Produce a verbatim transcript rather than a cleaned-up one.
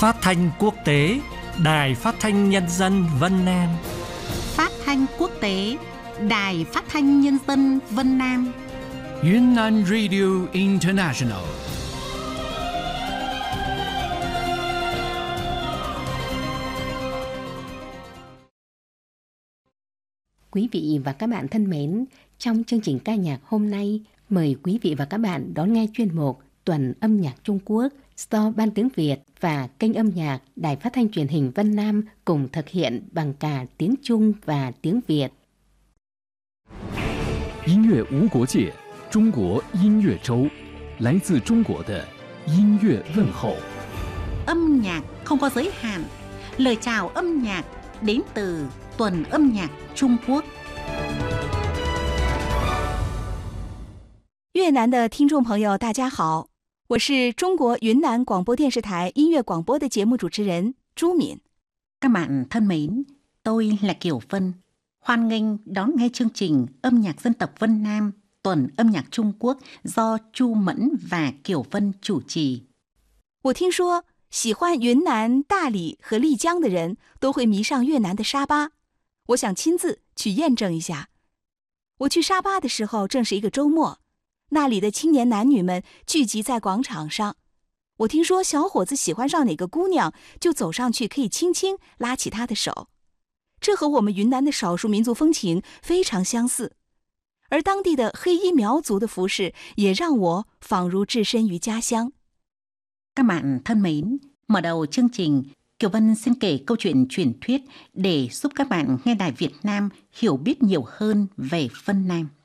Phát thanh quốc tế Đài Phát thanh Nhân dân Vân Nam. Phát thanh quốc tế Đài Phát thanh Nhân dân Vân Nam. Yunnan Radio International. Quý vị và các bạn thân mến, trong chương trình ca nhạc hôm nay, mời quý vị và các bạn đón nghe chuyên mục Tuần âm nhạc Trung Quốc do Ban tiếng Việt và kênh âm nhạc Đài Phát thanh Truyền hình Vân Nam cùng thực hiện bằng cả tiếng Trung và tiếng Việt. 音乐无国界，中国音乐周，来自中国的音乐问候。 Âm nhạc không có giới hạn, lời chào âm nhạc đến từ Tuần âm nhạc Trung Quốc. 越南的听众朋友，大家好，我是中国云南广播电视台音乐广播的节目主持人朱敏。 Các bạn thân mến, tôi là Kiều Vân. Hoan nghênh đón nghe chương trình âm nhạc dân tộc Vân Nam, Tuần âm nhạc Trung Quốc do Chu Mẫn và Kiều Vân chủ trì. 我听说喜欢云南、大理和丽江的人都会迷上越南的沙巴，我想亲自去验证一下。我去沙巴的时候正是一个周末，那里的青年男女们聚集在广场上。我听说小伙子喜欢上哪个姑娘，就走上去可以轻轻拉起她的手，这和我们云南的少数民族风情非常相似。而当地的黑衣苗族的服饰也让我仿如置身于家乡。 Các bạn thân mến, mở đầu chương trình, Kiều Vân xin kể câu chuyện truyền thuyết để giúp các bạn nghe Đài Việt Nam hiểu biết nhiều hơn về Vân Nam.